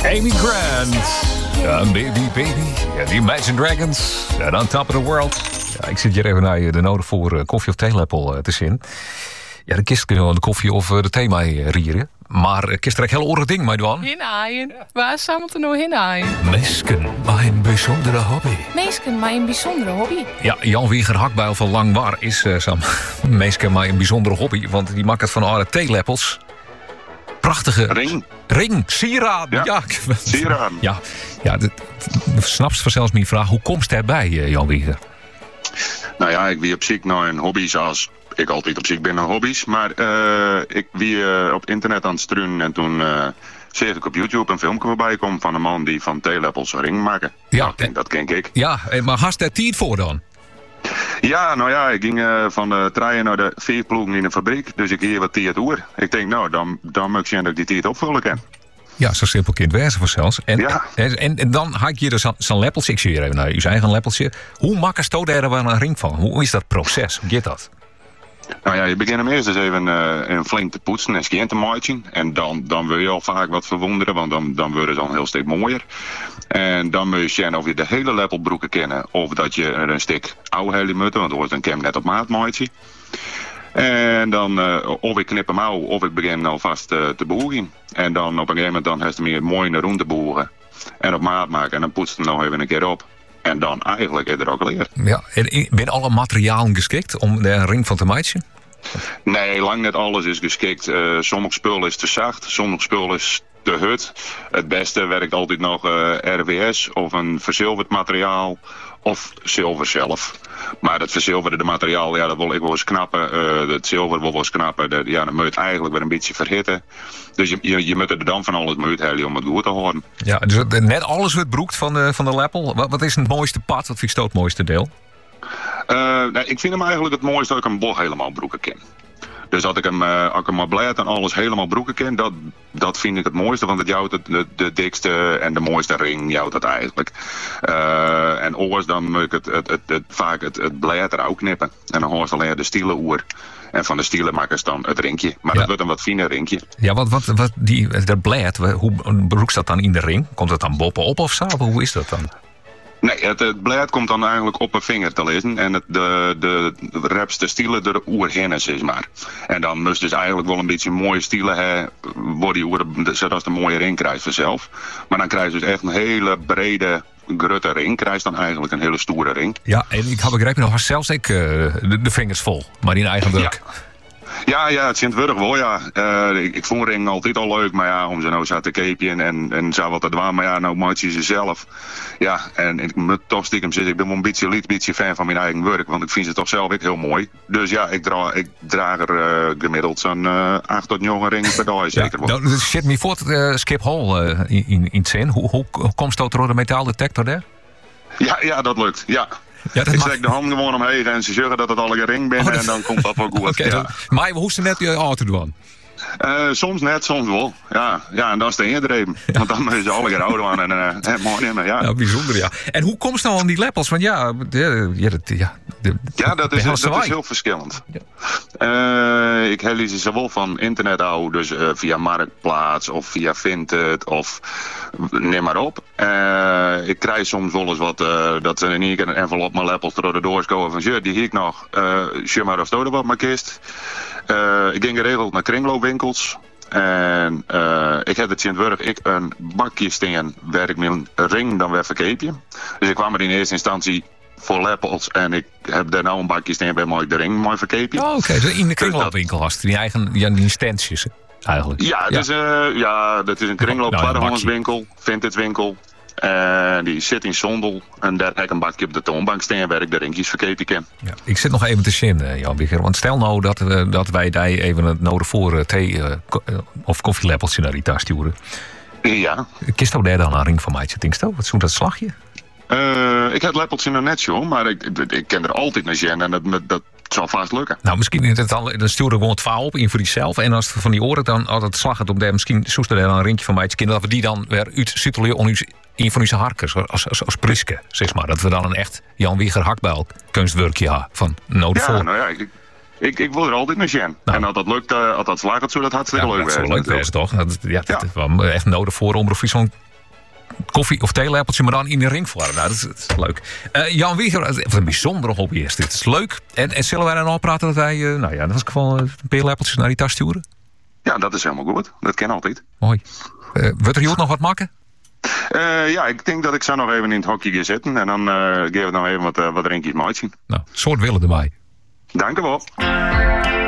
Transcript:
Amy Grant. Baby. Ja, die Imagine Dragons. En On Top of the World. Ja, ik zit hier even naar je de nodig voor koffie of theelepel te zien. Ja, de kist kun je wel de koffie of de thee mee rieren. Maar kist er echt heel oren ding mee doen. Hinaaien. Waar samen er nou hinaaien? Meesken, maar een bijzondere hobby. Meesken, maar een bijzondere hobby. Ja, Jan Wieger Hakbuil van Langwaar is Sam. Meesken, maar een bijzondere hobby. Want die maakt het van oude theelepels. Prachtige... Ring, sieraden. Ja, sieraden. Ja, snapt vanzelfs mijn vraag. Hoe komst erbij, Jan Wieger? Nou ja, ik wie op zoek naar een hobby zoals ik altijd op zoek ben naar hobby's. Maar ik wie op internet aan het struinen en toen zie ik op YouTube een filmpje voorbij komen van een man die van theelepels een ring maken. Ja, dat ken ik. Ja, maar hast daar tijd voor dan? Ja, nou ja, ik ging van de trein naar de veerploegen in de fabriek. Dus ik hier wat tijd oer. Ik denk, nou, dan moet ik zien dat ik die tijd opvullen kan. Ja, zo simpel kind wezen voor zelfs. En, ja. en dan haak je dus zo'n lepeltje. Ik zie hier even naar uw eigen lepeltje. Hoe makkelijk stoot er wel een ring van? Hoe is dat proces? Hoe gaat dat? Nou ja, je begint hem eerst eens even flink te poetsen en schijn te maken. En dan wil je al vaak wat verwonderen, want dan worden ze al een heel stuk mooier. En dan moet je zien of je de hele lepelbroeken kennen. Of dat je er een stuk oude hele mutten, want dan wordt een kem net op maat maken. En dan of ik knip hem ouw of ik begin alvast te boeren. En dan op een gegeven moment dan heeft hij meer mooi naar rond te boeren. En op maat maken en dan poetst hem nog even een keer op. En dan eigenlijk is er ook leer. Ja, en ben alle materialen geschikt om er een ring van te maken? Nee, lang net alles is geschikt. Sommige spul is te zacht, sommige spul is te hut. Het beste werkt altijd nog RWS of een verzilverd materiaal of zilver zelf. Maar het verzilverde materiaal, ja, dat wil ik wel eens knappen. Het zilver wil wel eens knappen. Dan moet je het eigenlijk weer een beetje verhitten. Dus je moet er dan van alles uit om het goed te houden. Ja, dus net alles wordt broekt van de lepel. Wat is het mooiste pad? Wat vind je het mooiste deel? Ik vind hem eigenlijk het mooiste dat ik een bocht helemaal broeken ken. Dus dat ik hem maar blij en alles helemaal broeken ken, dat vind ik het mooiste. Want het jouwt de dikste en de mooiste ring jouwt dat eigenlijk. En oors dan moet ik vaak het blad er ook knippen. En dan hoor je alleen de stielen oer. En van de stielen maken ze dan het ringje. Maar dat wordt een wat finer ringje. Ja, wat dat blad, hoe broekt dat dan in de ring? Komt dat dan bovenop of zo? Hoe is dat dan? Nee, het blad komt dan eigenlijk op een vinger te lezen. En de repste stielen de oerhennis, zeg maar. En dan moest dus eigenlijk wel een beetje mooie stielen hebben, zodat de mooie ring krijgt vanzelf. Maar dan krijg je dus echt een hele brede, grutte ring. Krijg je dan eigenlijk een hele stoere ring. Ja, en ik heb begrepen nog zelfs de vingers vol, maar in eigen druk. Ja, het Sint-Wurg wel, ja. Ik vond ringen altijd al leuk, maar ja, om ze nou zo te keepje en zo wat te doen. Maar ja, nou maak je ze zelf. Ja, en ik moet toch stiekem zeggen, ik ben wel een beetje fan van mijn eigen werk, want ik vind ze toch zelf ook heel mooi. Dus ja, ik draag er gemiddeld zo'n 8 tot 9 ringen per dag, zeker wel. Nou, zit me voor het Schiphol in het zin. Hoe komt dat door de metaaldetector daar? Ja, dat lukt, ja. Ja, ik steek de hand gewoon omheen en ze zeggen dat het al een ring binnen en dan komt dat wel goed. Okay, ja. Maar hoe is het net je auto doen? Soms net, soms wel. Ja, en dat is de eerdreven. Ja. Want dan moeten ze alle keer houden aan en mooi nemen. Ja. Ja, bijzonder, ja. En hoe komt het nou aan die lepels? Want dat is heel verschillend. Ja. Ik hel ze zowel van internet uit, dus via Marktplaats of via Vinted of neem maar op. Ik krijg soms wel eens wat dat ze in één keer een envelop mijn lepels door de doors komen van die hier ik nog. Zie maar of er wat maar kist. Ik ging geregeld naar kringloopwinkels. En ik heb het Sint-Wurg een bakje staan waar ik mijn ring dan weer verkeepje. Dus ik kwam er in eerste instantie voor lepels en ik heb daar nou een bakje staan bij ik de ring mooi verkeepje. Oh, oké. Dus in de kringloopwinkel had je die eigen standjes eigenlijk. Ja, dat is een kringloop vintage winkel. Die zit in Sondel en daar heb ik een bakje op de toonbank staan waar ik de ringjes verkepen kan. Ja, ik zit nog even te zien, Jan Wieger. Want stel nou dat wij daar even het nodig voor thee of koffielepeltje naar die tas sturen. Ja. Kist nou daar dan een ring van mij? Wat zo'n dat slagje? Ik heb het lepeltje nog net zo, maar ik ken er altijd naar zien en dat zal vast lukken. Nou, misschien dan stuur er gewoon het vaal op in voor jezelf. En als het van die oren dan altijd slag het op daar, misschien zoest er dan een ringje van mij. Dat we die dan weer uitsuttelen on een van onze harkers als Priske, zeg maar. Dat we dan een echt Jan Wieger Hakbuil kunstwerkje van nodig voor. Ja, nou ja, ik wil er altijd naar zien. Nou. En als dat lukt, als dat slaagt, zou dat hartstikke leuk zijn. Dat zou leuk zijn, toch? Dat was echt nodig voor om zo'n koffie- of theelepeltje, maar dan in de ringvorm. Nou, dat is leuk. Jan Wieger, wat een bijzondere hobby is dit. Het is leuk. En zullen wij dan al praten dat wij, dat is gewoon een theelepeltje naar die tas sturen? Ja, dat is helemaal goed. Dat kan altijd. Mooi. Wordt er Jood nog wat maken? Ik denk dat ik zo nog even in het hokje ga zitten. En dan geven we nog even wat drinkjes mee zien. Nou, soort willen erbij. Dank u wel.